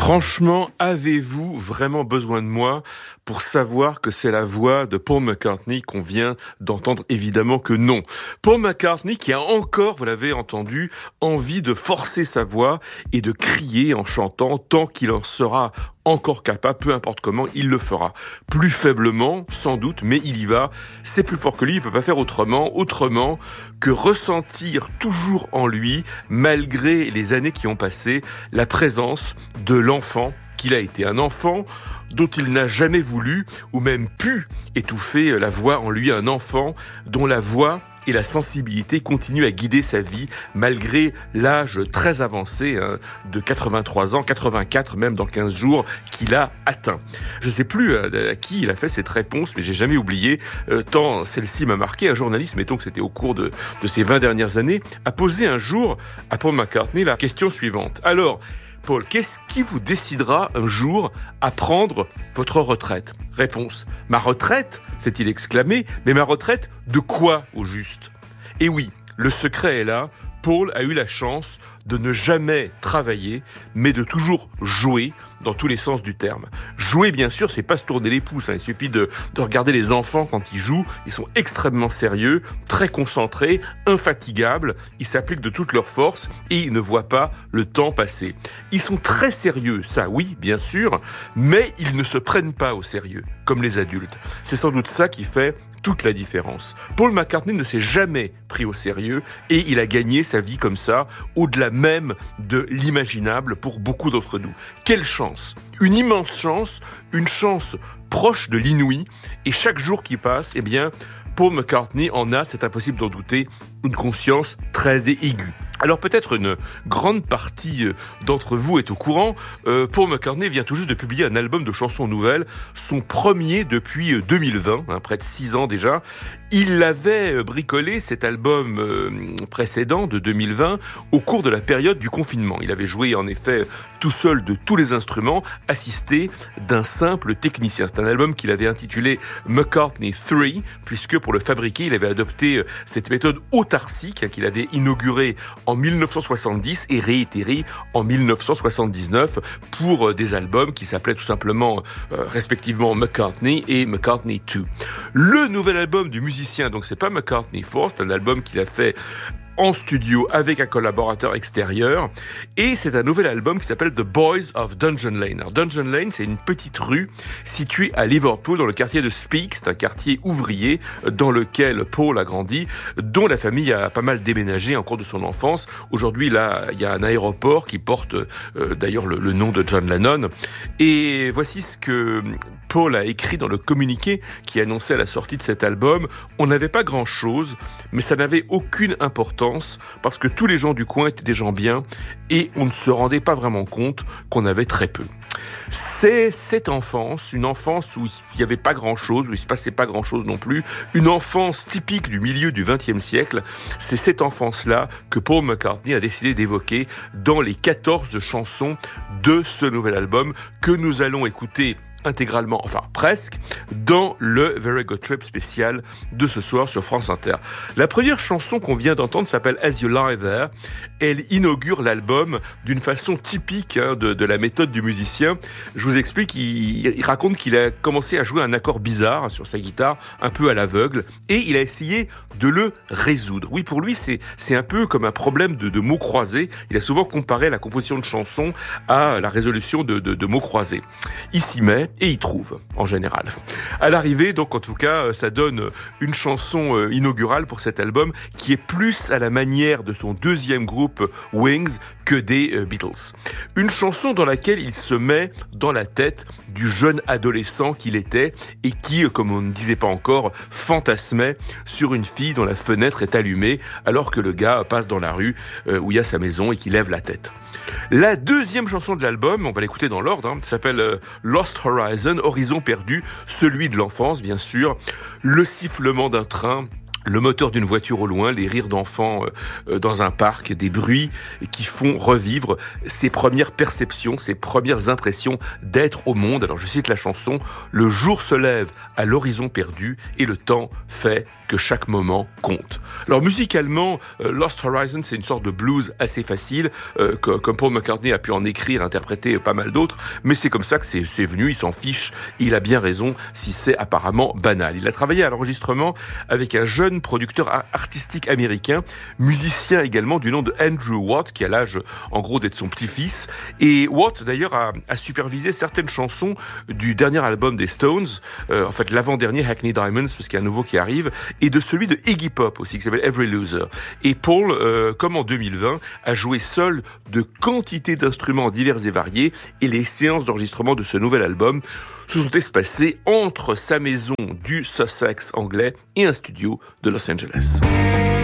Franchement, avez-vous vraiment besoin de moi pour savoir que c'est la voix de Paul McCartney qu'on vient d'entendre? Évidemment que non. Paul McCartney qui a encore, vous l'avez entendu, envie de forcer sa voix et de crier en chantant tant qu'il en sera encore capable, peu importe comment, il le fera. Plus faiblement, sans doute, mais il y va. C'est plus fort que lui, il peut pas faire autrement que ressentir toujours en lui, malgré les années qui ont passé, la présence de l'enfant qu'il a été. Un enfant dont il n'a jamais voulu ou même pu étouffer la voix en lui. Un enfant dont la voix et la sensibilité continuent à guider sa vie malgré l'âge très avancé de 83 ans, 84 même dans 15 jours qu'il a atteint. Je ne sais plus à qui il a fait cette réponse, mais j'ai jamais oublié, tant celle-ci m'a marqué. Un journaliste, mettons que c'était au cours de ces 20 dernières années, a posé un jour à Paul McCartney la question suivante. Alors, Paul, qu'est-ce qui vous décidera un jour à prendre votre retraite? Réponse. Ma retraite, s'est-il exclamé, mais ma retraite de quoi au juste? Et oui, le secret est là. Paul a eu la chance de ne jamais travailler, mais de toujours jouer dans tous les sens du terme. Jouer, bien sûr, c'est pas se tourner les pouces. Il suffit de regarder les enfants quand ils jouent. Ils sont extrêmement sérieux, très concentrés, infatigables. Ils s'appliquent de toute leur force et ils ne voient pas le temps passer. Ils sont très sérieux, ça oui, bien sûr, mais ils ne se prennent pas au sérieux, comme les adultes. C'est sans doute ça qui fait toute la différence. Paul McCartney ne s'est jamais pris au sérieux et il a gagné sa vie comme ça, au-delà même de l'imaginable pour beaucoup d'entre nous. Quelle chance! Une immense chance, une chance proche de l'inouï, et chaque jour qui passe, eh bien, Paul McCartney en a, c'est impossible d'en douter, une conscience très aiguë. Alors peut-être une grande partie d'entre vous est au courant, Paul McCartney vient tout juste de publier un album de chansons nouvelles, son premier depuis 2020, près de 6 ans déjà. Il avait bricolé cet album précédent de 2020 au cours de la période du confinement. Il avait joué en effet tout seul de tous les instruments, assisté d'un simple technicien. C'est un album qu'il avait intitulé McCartney 3, puisque pour le fabriquer, il avait adopté cette méthode autarcique qu'il avait inaugurée en 1970 et réitérée en 1979 pour des albums qui s'appelaient tout simplement respectivement McCartney et McCartney 2. Le nouvel album du musicien, donc c'est pas McCartney 4, c'est un album qu'il a fait en studio avec un collaborateur extérieur, et c'est un nouvel album qui s'appelle The Boys of Dungeon Lane. Alors, Dungeon Lane, c'est une petite rue située à Liverpool dans le quartier de Speke. C'est un quartier ouvrier dans lequel Paul a grandi, dont la famille a pas mal déménagé en cours de son enfance. Aujourd'hui, là, il y a un aéroport qui porte d'ailleurs le nom de John Lennon, et voici ce que Paul a écrit dans le communiqué qui annonçait la sortie de cet album. On n'avait pas grand-chose, mais ça n'avait aucune importance parce que tous les gens du coin étaient des gens bien et on ne se rendait pas vraiment compte qu'on avait très peu. C'est cette enfance, une enfance où il n'y avait pas grand-chose, où il ne se passait pas grand-chose non plus, une enfance typique du milieu du XXe siècle. C'est cette enfance-là que Paul McCartney a décidé d'évoquer dans les 14 chansons de ce nouvel album que nous allons écouter intégralement, enfin presque, dans le Very Good Trip spécial de ce soir sur France Inter. La première chanson qu'on vient d'entendre s'appelle As You Lie There. Elle inaugure l'album d'une façon typique de la méthode du musicien. Je vous explique, il raconte qu'il a commencé à jouer un accord bizarre sur sa guitare, un peu à l'aveugle, et il a essayé de le résoudre. Oui, pour lui, c'est un peu comme un problème de mots croisés. Il a souvent comparé la composition de chansons à la résolution de mots croisés. Il s'y met, et il trouve, en général. À l'arrivée, donc, en tout cas, ça donne une chanson inaugurale pour cet album qui est plus à la manière de son deuxième groupe Wings que des Beatles. Une chanson dans laquelle il se met dans la tête du jeune adolescent qu'il était et qui, comme on ne disait pas encore, fantasmait sur une fille dont la fenêtre est allumée alors que le gars passe dans la rue où il y a sa maison et qui lève la tête. La deuxième chanson de l'album, on va l'écouter dans l'ordre, s'appelle Lost Horizon, Horizon perdu, celui de l'enfance bien sûr, le sifflement d'un train, Le moteur d'une voiture au loin, les rires d'enfants dans un parc, des bruits qui font revivre ses premières perceptions, ses premières impressions d'être au monde. Alors je cite la chanson, « Le jour se lève à l'horizon perdu et le temps fait que chaque moment compte ». Alors musicalement, Lost Horizon, c'est une sorte de blues assez facile, comme Paul McCartney a pu en écrire, interpréter pas mal d'autres, mais c'est comme ça que c'est venu, il s'en fiche, il a bien raison si c'est apparemment banal. Il a travaillé à l'enregistrement avec un jeune producteur artistique américain, musicien également du nom de Andrew Watt, qui a l'âge en gros d'être son petit-fils. Et Watt d'ailleurs a supervisé certaines chansons du dernier album des Stones, en fait l'avant-dernier Hackney Diamonds, parce qu'il y a un nouveau qui arrive, et de celui de Iggy Pop aussi, qui s'appelle Every Loser. Et Paul, comme en 2020, a joué seul de quantité d'instruments divers et variés, et les séances d'enregistrement de ce nouvel album se sont espacées entre sa maison du Sussex anglais et un studio de Los Angeles.